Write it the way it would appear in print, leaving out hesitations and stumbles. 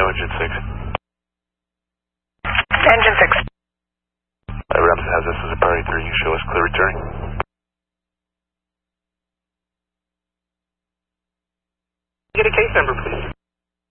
know engine 6. Engine 6. Ramsey has this as a priority 3. You show us clear return. Get a case number, please.